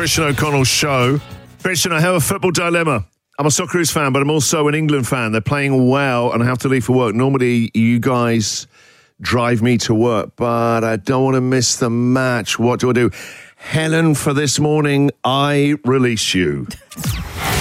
Christian O'Connell show. Christian, I have a football dilemma. I'm a Socceroos fan, but I'm also an England fan. They're playing well and I have to leave for work. Normally, you guys drive me to work, but I don't want to miss the match. What do I do? Helen, for this morning, I release you.